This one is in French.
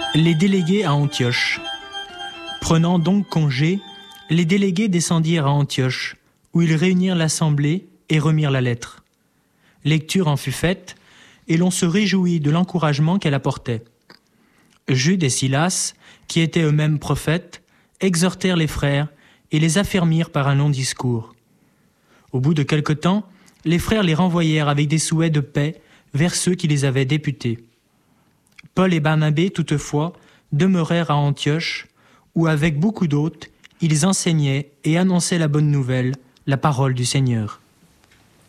Les délégués à Antioche. Prenant donc congé, les délégués descendirent à Antioche, où ils réunirent l'assemblée et remirent la lettre. Lecture en fut faite, et l'on se réjouit de l'encouragement qu'elle apportait. Jude et Silas, qui étaient eux-mêmes prophètes, exhortèrent les frères et les affermirent par un long discours. Au bout de quelque temps, les frères les renvoyèrent avec des souhaits de paix vers ceux qui les avaient députés. Paul et Barnabé, toutefois, demeurèrent à Antioche, où avec beaucoup d'autres, ils enseignaient et annonçaient la bonne nouvelle, la parole du Seigneur.